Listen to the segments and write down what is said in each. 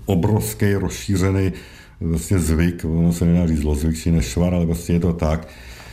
obrovský, rozšířený vlastně zvyk, ono se nedá říct zlozvyk či nešvar, ale prostě je to tak,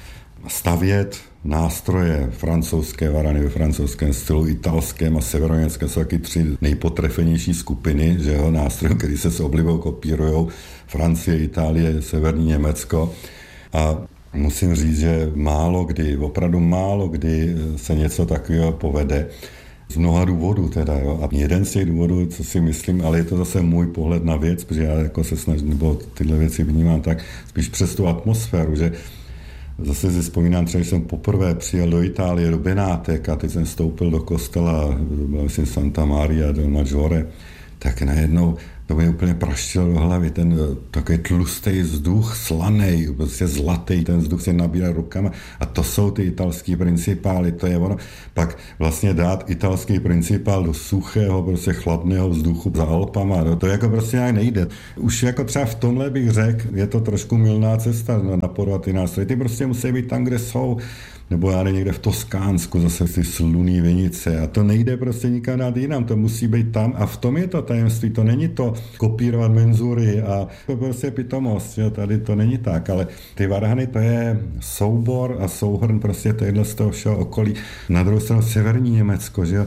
stavět nástroje francouzské varhany ve francouzském stylu, italském a severoněmeckém jsou taky 3 nejpotrefenější skupiny, že jo, nástrojů, které se s oblibou kopírujou, Francie, Itálie, severní Německo. A musím říct, že opravdu málo kdy se něco takového povede. Z mnoha důvodů teda, jo. A jeden z těch důvodů, co si myslím, ale je to zase můj pohled na věc, protože já jako se snažím, nebo tyhle věci vnímám tak spíš přes tu atmosféru, že zase si vzpomínám třeba, že jsem poprvé přijel do Itálie, do Benátek a teď jsem vstoupil do kostela, myslím Santa Maria del Maggiore, tak najednou to mi úplně praštilo do hlavy, ten takový tlustý vzduch, slanej, prostě zlatý, ten vzduch se nabírá rukama a to jsou ty italský principály, to je ono. Pak vlastně dát italský principál do suchého, prostě chladného vzduchu za Alpama, no, to jako prostě nějak nejde. Už jako třeba v tomhle bych řekl, je to trošku mylná cesta napodovat ty nástroje, ty prostě musí být tam, kde jsou, nebo já někde v Toskánsku, zase ty slunný vinice a to nejde prostě nikam dát jinam, to musí být tam a v tom je to tajemství, to není to kopírovat menzury a to prostě pitomost, že tady to není tak, ale ty varhany to je soubor a souhrn prostě téhle z toho všeho okolí. Na druhou stranu severní Německo, že jo,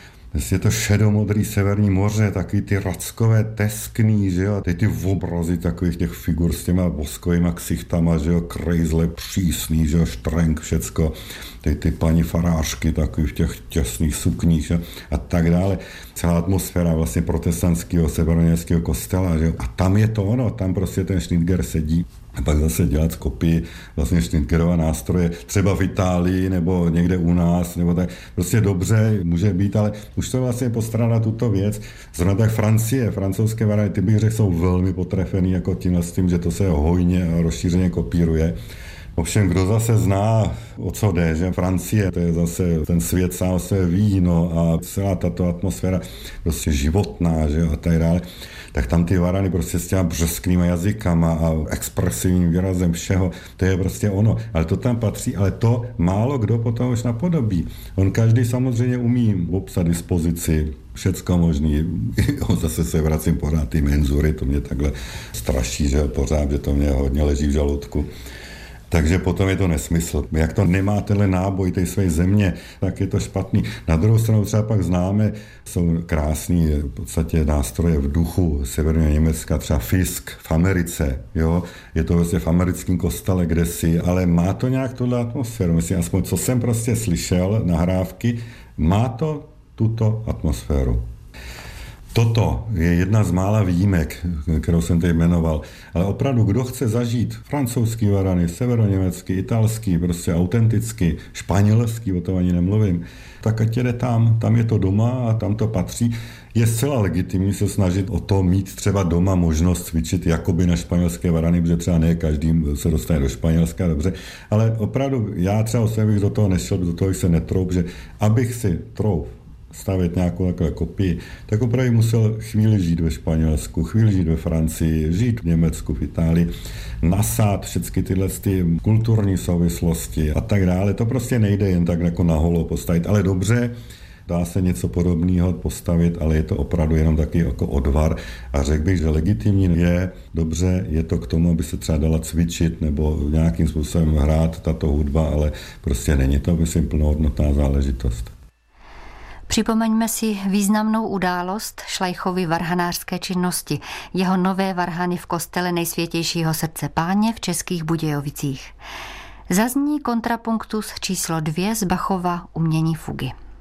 je to šedomodrý severní moře, takový ty rackové teskný, že jo, ty obrazy takových těch figur s těma voskovýma ksichtama, že jo, krejzle přísný, že jo, štrenk, všecko, ty paní farářky takový v těch těsných sukních, že jo, a tak dále. Celá atmosféra vlastně protestantského severoněmeckého kostela, že jo, a tam je to ono, tam prostě ten Schnitger sedí. A pak zase dělat z kopii vlastně Schnitgerova nástroje, třeba v Itálii nebo někde u nás, nebo tak prostě dobře může být, ale už to vlastně postrádá tuto věc. Zrovna tak Francie, francouzské varhany, ty bych řekl, jsou velmi potrefený jako tímhle s tím, že to se hojně a rozšířeně kopíruje. Ovšem, kdo zase zná, o co jde, že Francie, to je zase ten svět sám své víno a celá tato atmosféra prostě životná, že a tak dále, tak tam ty varhany prostě s těma břesknýma jazykama a expresivním výrazem všeho, to je prostě ono. Ale to tam patří, ale to málo kdo potom už napodobí. On každý samozřejmě umí obsat dispozici, všecko možný. Zase se vracím pořád ty menzury, to mě takhle straší, že pořád, že to mě hodně leží v žaludku. Takže potom je to nesmysl. Jak to nemá tenhle náboj té své země, tak je to špatný. Na druhou stranu třeba pak známe, jsou krásný v podstatě nástroje v duchu severního Německa, třeba Fisk v Americe, jo? Je to vlastně v americkém kostele kdesi, ale má to nějak tuhle atmosféru. Myslím, aspoň co jsem prostě slyšel, nahrávky, má to tuto atmosféru. Toto je jedna z mála výjimek, kterou jsem teď jmenoval. Ale opravdu, kdo chce zažít francouzský varhany, severoněmecký, italský, prostě autentický, španělský, o tom ani nemluvím, tak ať jde tam je to doma a tam to patří. Je zcela legitimní se snažit o to mít třeba doma možnost cvičit jakoby na španělské varhany, protože třeba ne každý se dostane do Španělska, dobře, ale opravdu já třeba bych do toho nešel, do toho bych se netroup, že abych si trouf stavět nějakou takové kopii, tak opravdu musel chvíli žít ve Španělsku, chvíli žít ve Francii, žít v Německu, v Itálii, nasát všechny tyhle kulturní souvislosti a tak dále. To prostě nejde jen tak jako na holo postavit, ale dobře, dá se něco podobného postavit, ale je to opravdu jenom taky jako odvar a řekl bych, že legitimní je, dobře, je to k tomu, aby se třeba dala cvičit nebo nějakým způsobem hrát tato hudba, ale prostě není to, myslím, plnohodnotná záležitost. Připomeňme si významnou událost Šlajchovy varhanářské činnosti, jeho nové varhany v kostele Nejsvětějšího srdce Páně v Českých Budějovicích. Zazní kontrapunktus číslo 2 z Bachova Umění fugy.